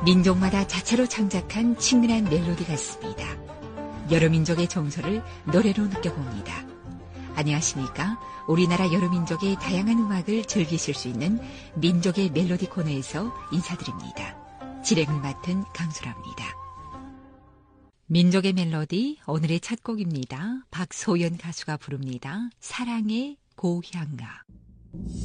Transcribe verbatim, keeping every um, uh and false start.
민족마다 자체로 창작한 친근한 멜로디 같습니다. 여러 민족의 정서를 노래로 느껴봅니다. 안녕하십니까? 우리나라 여러 민족의 다양한 음악을 즐기실 수 있는 민족의 멜로디 코너에서 인사드립니다. 진행을 맡은 강소라입니다. 민족의 멜로디 오늘의 첫 곡입니다. 박소연 가수가 부릅니다. 사랑의 고향가.